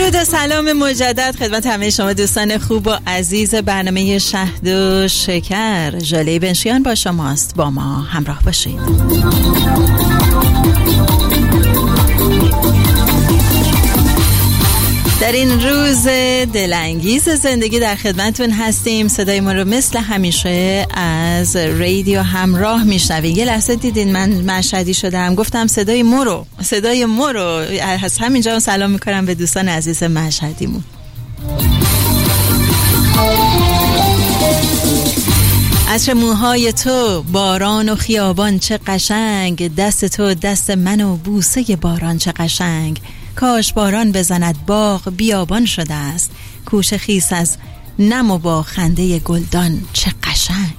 درود و سلام مجدد خدمت همه شما دوستان خوب و عزیز برنامه شهد و شکر. ژاله بنشیان با شماست، با ما همراه باشید. در این روز دلانگیز زندگی در خدمتون هستیم. صدای ما رو مثل همیشه از رادیو همراه میشنوید. یه لحظه دیدین من مشهدی شدم، گفتم صدای مورو از همینجا سلام میکنم به دوستان عزیز مشهدیمون. عطر موهای تو، باران و خیابان چه قشنگ، دست تو دست من و بوسه باران چه قشنگ. کاش باران بزند باغ بیابان شده است، کوش خیس از نم و با خنده گلدان چه قشنگ.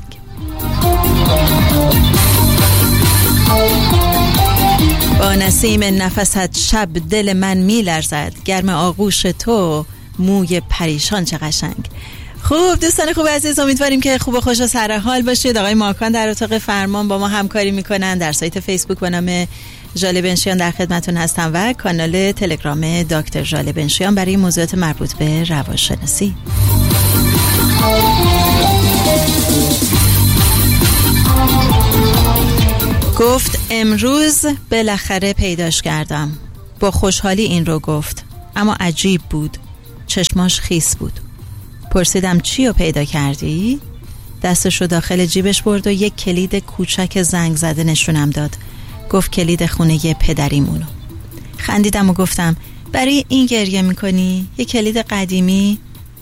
با نسیم نفست شب دل من می لرزد، گرم آغوش تو موی پریشان چه قشنگ. خوب دوستان خوب عزیز، امیدواریم که خوب و خوش و سر حال باشید. آقای ماکان در اتاق فرمان با ما همکاری میکنن. در سایت فیسبوک به نام ژاله بنشیان در خدمتون هستم و کانال تلگرام دکتر ژاله بنشیان برای موضوعات مربوط به روانشناسی. گفت امروز بالاخره پیداش کردم. با خوشحالی این رو گفت، اما عجیب بود، چشماش خیس بود. پرسیدم چی رو پیدا کردی؟ دستشو داخل جیبش برد و یک کلید کوچک زنگ زده نشونم داد. گفت کلید خونه پدریمونو. خندیدم و گفتم برای این گریه میکنی؟ یک کلید قدیمی؟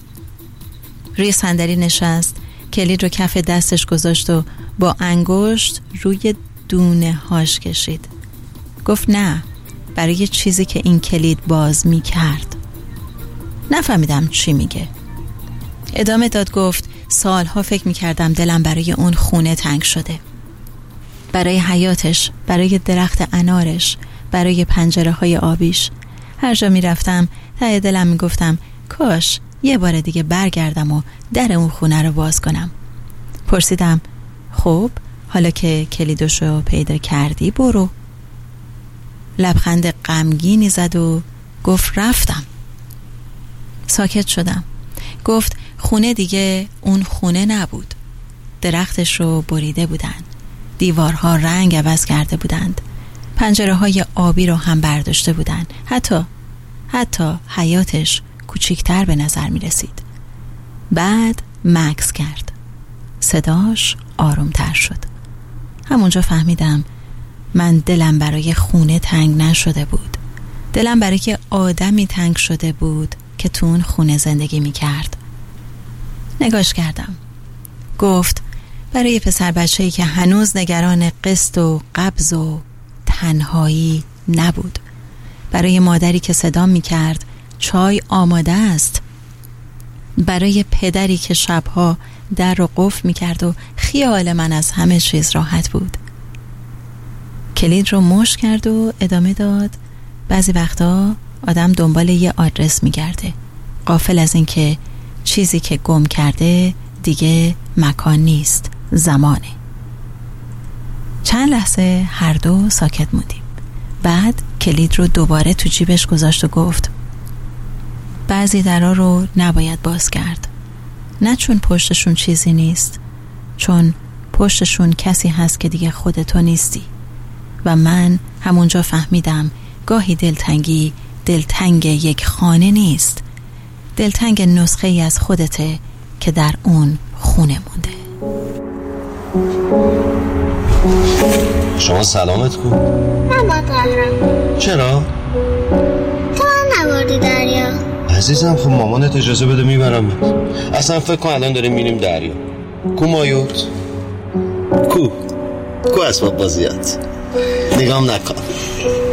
روی صندلی نشست، کلید رو کف دستش گذاشت و با انگشت روی دونه هاش کشید. گفت نه، برای چیزی که این کلید باز میکرد. نفهمیدم چی میگه. ادامه داد، گفت سالها فکر میکردم دلم برای اون خونه تنگ شده، برای حیاتش، برای درخت انارش، برای پنجره های آبیش. هر جا میرفتم ته دلم میگفتم کاش یه بار دیگه برگردم و در اون خونه رو باز کنم. پرسیدم خب حالا که کلیدشو پیدا کردی برو. لبخند غمگینی زد و گفت رفتم. ساکت شدم. گفت خونه دیگه اون خونه نبود. درختش رو بریده بودن، دیوارها رنگ عوض کرده بودند، پنجره های آبی رو هم برداشته بودند، حتی حیاتش کوچیکتر به نظر می رسید. بعد مکث کرد، صداش آرومتر شد. همونجا فهمیدم من دلم برای خونه تنگ نشده بود، دلم برای آدمی تنگ شده بود که تو اون خونه زندگی می کرد. نگاش کردم. گفت برای پسر بچه‌ای که هنوز نگران قسط و قبض و تنهایی نبود، برای مادری که صدام می کرد چای آماده است، برای پدری که شبها در رو قفل می کرد و خیال من از همه چیز راحت بود. کلید رو مشت کرد و ادامه داد بعضی وقتا آدم دنبال یه آدرس می گرده، غافل از این که چیزی که گم کرده دیگه مکان نیست، زمانه. چند لحظه هر دو ساکت موندیم. بعد کلید رو دوباره تو جیبش گذاشت و گفت بعضی درها رو نباید باز کرد، نه چون پشتشون چیزی نیست، چون پشتشون کسی هست که دیگه خودتو نیستی. و من همونجا فهمیدم گاهی دلتنگ یک خانه نیست، دلتنگ نسخه ای از خودته که در اون خونه مونده. شما سلامت کو؟ نباید. چرا؟ تو هم نبردی دریا. عزیزم خب مامانت اجازه بده میبرم. اصلا فکر کن الان داریم میریم دریا. کو مایوت؟ کو اسباب بازیات؟ نگام نکن.